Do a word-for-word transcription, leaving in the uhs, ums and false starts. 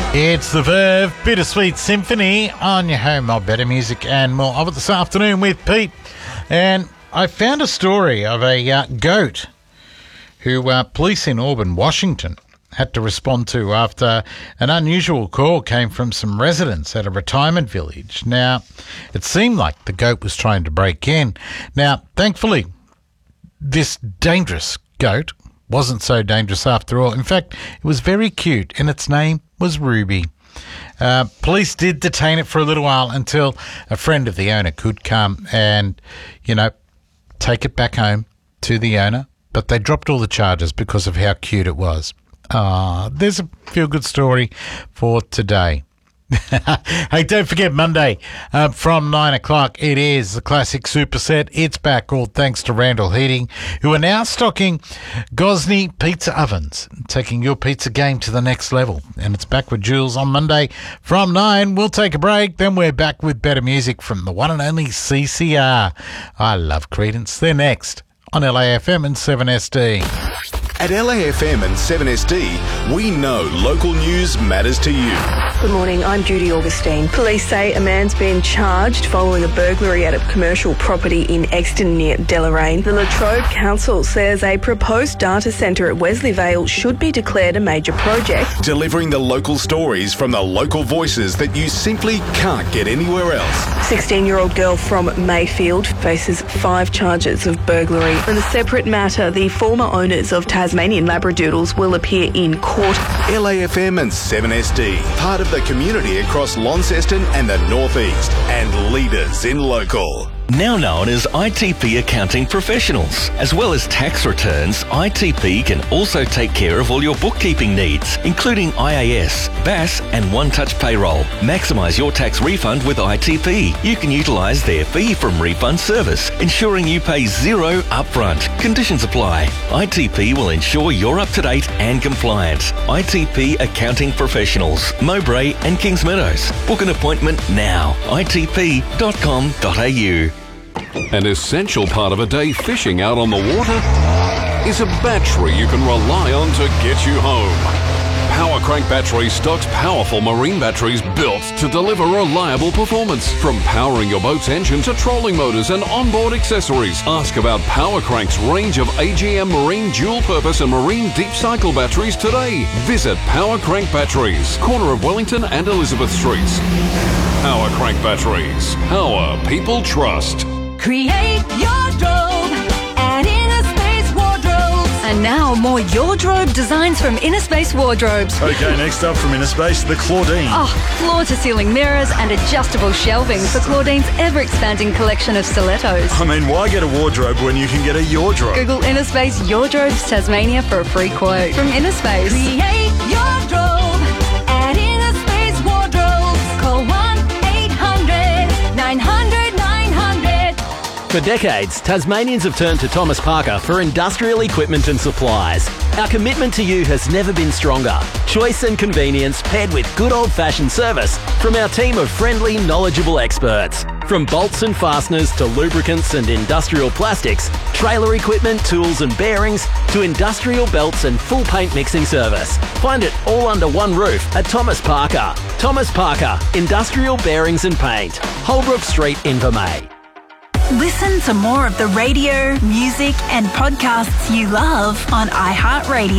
It's the Verve Bittersweet Symphony on your home of better music and more of it this afternoon with Pete. And I found a story of a uh, goat who uh, police in Auburn, Washington had to respond to after an unusual call came from some residents at a retirement village. Now, it seemed like the goat was trying to break in. Now, thankfully, this dangerous goat wasn't so dangerous after all. In fact, it was very cute, and its name was Ruby. Uh, police did detain it for a little while until a friend of the owner could come and, you know, take it back home to the owner, but they dropped all the charges because of how cute it was. Ah, there's a feel-good story for today. Hey, don't forget Monday uh, from nine o'clock. It is the classic superset. It's back, all thanks to Randall Heating, who are now stocking Gosney pizza ovens, taking your pizza game to the next level. And it's back with Jules on Monday from nine. We'll take a break. Then we're back with better music from the one and only C C R. I love Creedence. They're next on L A F M and seven S D. At L A F M and seven S D, we know local news matters to you. Good morning, I'm Judy Augustine. Police say a man's been charged following a burglary at a commercial property in Exton near Deloraine. The Latrobe Council says a proposed data centre at Wesley Vale should be declared a major project. Delivering the local stories from the local voices that you simply can't get anywhere else. sixteen-year-old girl from Mayfield faces five charges of burglary. In a separate matter, the former owners of Tasmanian Labradoodles will appear in court. L A F M and seven S D, part of the community across Launceston and the Northeast, and leaders in local. Now known as I T P Accounting Professionals. As well as tax returns, I T P can also take care of all your bookkeeping needs, including I A S, B A S and One Touch Payroll. Maximise your tax refund with I T P. You can utilise their fee from refund service, ensuring you pay zero upfront. Conditions apply. I T P will ensure you're up to date and compliant. I T P Accounting Professionals, Mowbray and Kings Meadows. Book an appointment now. I T P dot com dot A U. An essential part of a day fishing out on the water is a battery you can rely on to get you home. PowerCrank Batteries stocks powerful marine batteries built to deliver reliable performance. From powering your boat's engine to trolling motors and onboard accessories, ask about PowerCrank's range of A G M marine dual-purpose and marine deep cycle batteries today. Visit PowerCrank Batteries, corner of Wellington and Elizabeth Streets. PowerCrank Batteries, power people trust. Create your drobe at Innerspace Wardrobes. And now more your drobe designs from Innerspace Wardrobes. Okay, next up from Innerspace, the Claudine. Oh, floor-to-ceiling mirrors and adjustable shelving for Claudine's ever-expanding collection of stilettos. I mean, why get a wardrobe when you can get a your drobe? Google Innerspace Your Drobes Tasmania for a free quote. From Innerspace. Create your drobe at Innerspace Wardrobes. Call one eight hundred nine hundred. For decades, Tasmanians have turned to Thomas Parker for industrial equipment and supplies. Our commitment to you has never been stronger. Choice and convenience paired with good old-fashioned service from our team of friendly, knowledgeable experts. From bolts and fasteners to lubricants and industrial plastics, trailer equipment, tools and bearings, to industrial belts and full paint mixing service. Find it all under one roof at Thomas Parker. Thomas Parker, Industrial Bearings and Paint, Holbrook Street, Invermay. Listen to more of the radio, music and podcasts you love on iHeartRadio.